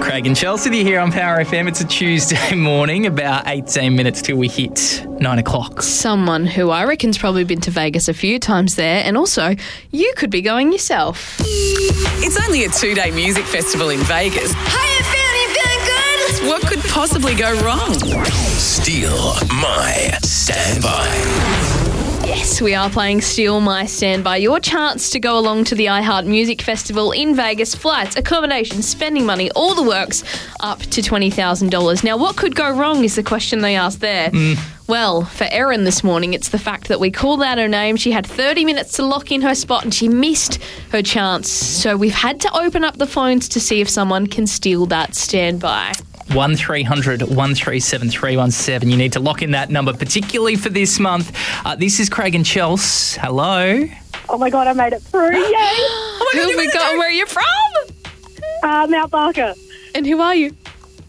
Craig and Chelsea here on Power FM. It's a Tuesday morning, about 18 minutes till we hit 9 o'clock. Someone who I reckon's probably been to Vegas a few times there, and also you could be going yourself. It's only a 2-day music festival in Vegas. Hiya, feeling good? What could possibly go wrong? Steal My Standby. Yes, we are playing Steal My Standby. Your chance to go along to the iHeart Music Festival in Vegas. Flights, accommodation, spending money, all the works, up to $20,000. Now, what could go wrong is the question they asked there. Well, for Erin this morning, it's the fact that we called out her name. She had 30 minutes to lock in her spot and she missed her chance. So we've had to open up the phones to see if someone can steal that standby. 1300 137 317. You need to lock in that number, particularly for this month. This is Craig and Chels. Hello. Oh my God, I made it through. Yay! Who have we got and where are you from? Mount Barker. And who are you?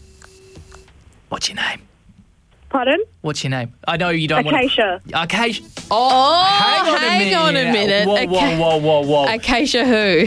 What's your name? Pardon? What's your name? I know you don't Acacia. want to... Acacia. Oh, hang on a minute. Whoa. Acacia who?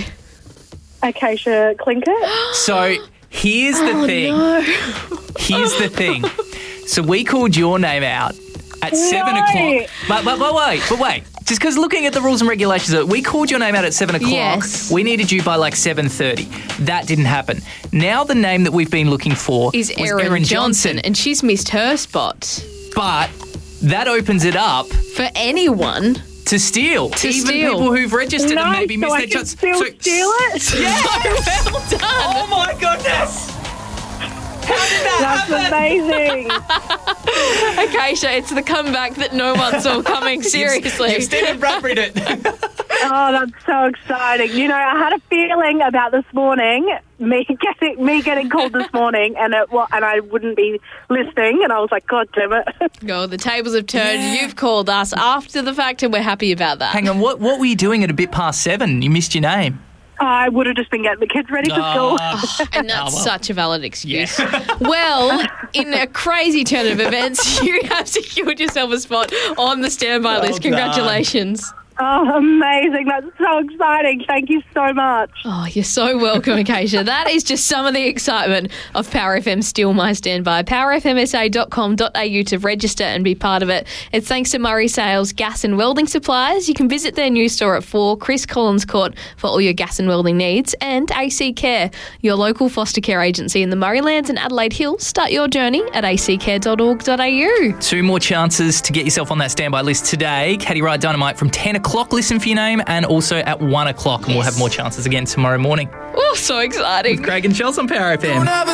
Acacia Clinker. So... Here's the thing. No. Here's the thing. So we called your name out at 7 o'clock. But wait. Just because looking at the rules and regulations, we called your name out at 7 o'clock. Yes. We needed you by like 7:30. That didn't happen. Now the name that we've been looking for Is was Erin Johnson, and she's missed her spot. But that opens it up For anyone to steal. To Even steal. people who've registered and maybe missed so their I can chance. still steal it? Yeah. So well done. Oh my goodness. How did that That's amazing. Acacia, it's the comeback that no one saw coming, seriously. You've Stephen Bradbury'd it. Oh, that's so exciting. You know, I had a feeling about this morning, me getting called this morning, and I wouldn't be listening, and I was like, God damn it. No, the tables have turned. Yeah. You've called us after the fact, and we're happy about that. Hang on, what were you doing at a bit past 7? You missed your name. I would have just been getting the kids ready for school. And that's such a valid excuse. Yeah. Well, in a crazy turn of events, you have secured yourself a spot on the standby list. Congratulations. Oh, amazing. That's so exciting. Thank you so much. Oh, you're so welcome, Acacia. That is just some of the excitement of Power FM Steal My Standby. powerfmsa.com.au to register and be part of it. It's thanks to Murray Sales Gas and Welding Supplies. You can visit their new store at 4 Chris Collins Court for all your gas and welding needs. And AC Care, your local foster care agency in the Murraylands and Adelaide Hills. Start your journey at accare.org.au. 2 more chances to get yourself on that standby list today. Caddy Ride Dynamite from 10 o'clock, listen for your name, and also at 1 o'clock, and we'll have more chances again tomorrow morning. Oh, so exciting. With Craig and Chels on Power FM.